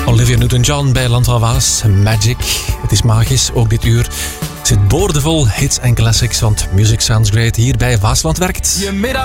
Olivia Newton-John bij Land van Waas. Magic. Het is magisch, ook dit uur. Het zit boordevol hits en classics, want music sounds great hier bij Waasland werkt. Je middag